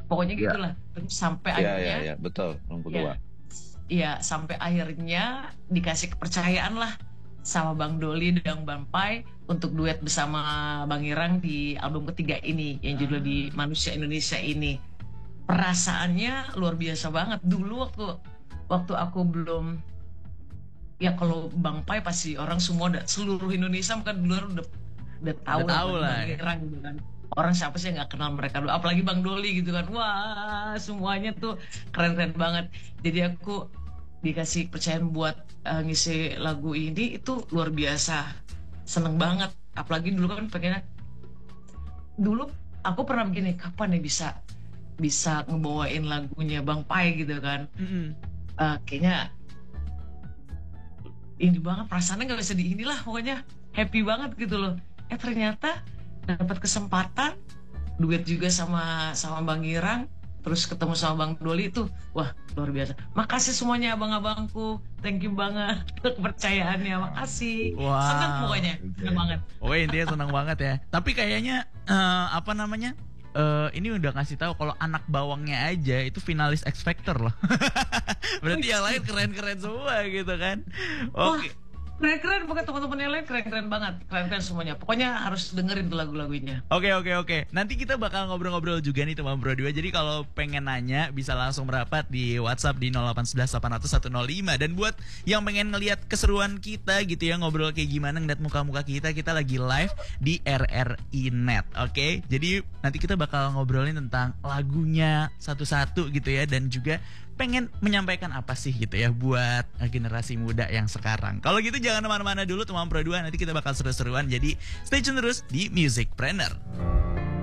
Pokoknya Ya, gitulah. Terus sampai ya, akhirnya, ya, betul, orang ya, kedua. ya sampai akhirnya dikasih kepercayaan lah sama Bang Doli dan Bang Pai untuk duet bersama Bang Irang di album ketiga ini yang judul di Manusia Indonesia ini. Perasaannya luar biasa banget. Dulu waktu aku belum, ya kalau Bang Pai pasti orang semua seluruh Indonesia kan dulu udah tahu Udah lah tahu lah Bang ya. Irang gitu kan. Orang siapa sih yang nggak kenal mereka dulu, apalagi Bang Doli gitu kan. Wah, semuanya tuh keren-keren banget. Jadi aku dikasih kepercayaan buat ngisi lagu ini itu luar biasa. Seneng banget. Apalagi dulu kan pengennya, dulu aku pernah begini, kapan ya bisa ngebawain lagunya Bang Pai gitu kan. Mm-mm. Kayaknya ini banget, perasaannya nggak bisa di inilah, pokoknya happy banget gitu loh. Ternyata dapat kesempatan duet juga sama Bang Irang, terus ketemu sama Bang Doli itu, wah luar biasa. Makasih semuanya abang-abangku, thank you banget kepercayaannya, makasih. Wow. Seneng pokoknya, seneng banget. Oh intinya senang banget ya. Tapi kayaknya apa namanya? Ini udah ngasih tahu kalau anak bawangnya aja itu finalis X Factor loh. Berarti yang lain keren-keren semua gitu kan. Oke. Keren-keren, pokoknya teman-teman yang lain keren-keren banget, keren-keren semuanya. Pokoknya harus dengerin tuh lagu-lagunya. Oke. Nanti kita bakal ngobrol-ngobrol juga nih teman berdua. Jadi kalau pengen nanya bisa langsung merapat di WhatsApp di 0811 800 105. Dan buat yang pengen ngelihat keseruan kita gitu ya, ngobrol kayak gimana, ngeliat muka-muka kita lagi live di RRI Net. Oke. Jadi nanti kita bakal ngobrolin tentang lagunya satu-satu gitu ya, dan juga pengen menyampaikan apa sih gitu ya buat generasi muda yang sekarang. Kalau gitu jangan kemana-mana dulu teman berdua, nanti kita bakal seru-seruan. Jadi stay tune terus di Musicpreneur.